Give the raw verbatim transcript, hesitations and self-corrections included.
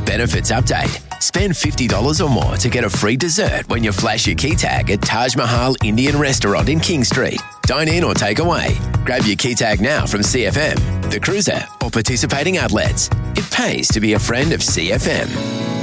Benefits update. Spend fifty dollars or more to get a free dessert when you flash your key tag at Taj Mahal Indian Restaurant in King Street. Dine in or take away. Grab your key tag now from C F M, The Cruiser, or participating outlets. It pays to be a friend of C F M.